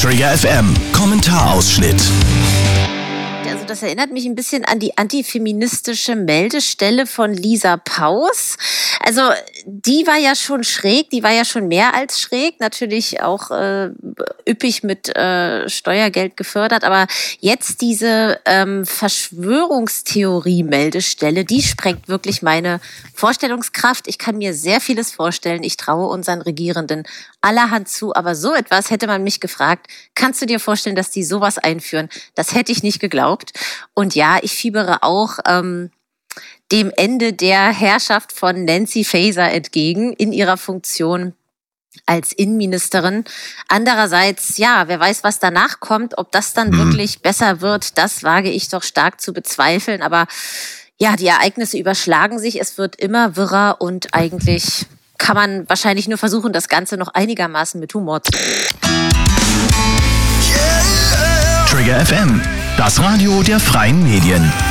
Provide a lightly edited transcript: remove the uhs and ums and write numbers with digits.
Trigger FM Kommentarausschnitt. Also das erinnert mich ein bisschen an die antifeministische Meldestelle von Lisa Paus. Also die war ja schon schräg, die war ja schon mehr als schräg, natürlich auch üppig mit Steuergeld gefördert, aber jetzt diese Verschwörungstheorie-Meldestelle, die sprengt wirklich meine Vorstellungskraft. Ich kann mir sehr vieles vorstellen, ich traue unseren Regierenden allerhand zu, aber so etwas hätte man mich gefragt, kannst du dir vorstellen, dass die sowas einführen? Das hätte ich nicht geglaubt. Und ja, ich fiebere auch dem Ende der Herrschaft von Nancy Faeser entgegen in ihrer Funktion als Innenministerin. Andererseits, ja, wer weiß, was danach kommt, ob das dann wirklich besser wird, das wage ich doch stark zu bezweifeln. Aber ja, die Ereignisse überschlagen sich, es wird immer wirrer und eigentlich kann man wahrscheinlich nur versuchen, das Ganze noch einigermaßen mit Humor zu nehmen. Trigger FM, das Radio der freien Medien.